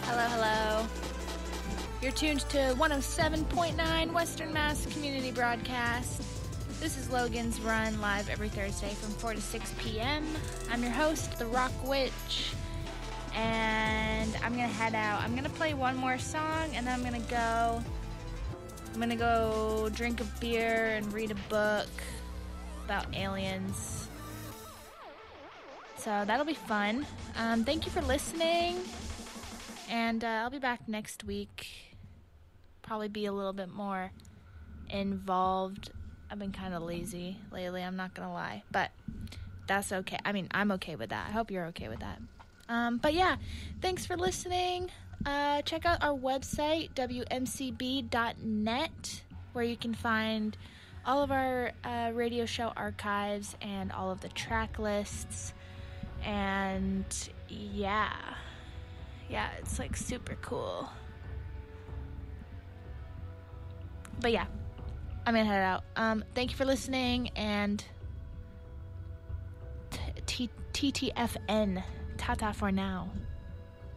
Hello, hello. You're tuned to 107.9 Western Mass Community Broadcast. This is Logan's Run, live every Thursday from 4 to 6 p.m. I'm your host, The Rock Witch, and I'm going to head out. I'm going to play one more song, and then I'm going to go drink a beer and read a book about aliens. So that'll be fun. Thank you for listening. And I'll be back next week. Probably be a little bit more involved. I've been kind of lazy lately, I'm not going to lie. But that's okay. I mean, I'm okay with that. I hope you're okay with that. But yeah, thanks for listening. Check out our website, wmcb.net, where you can find all of our radio show archives and all of the track lists. And yeah, it's like super cool. But yeah, I'm gonna head out. Thank you for listening, and TTFN, Tata for now.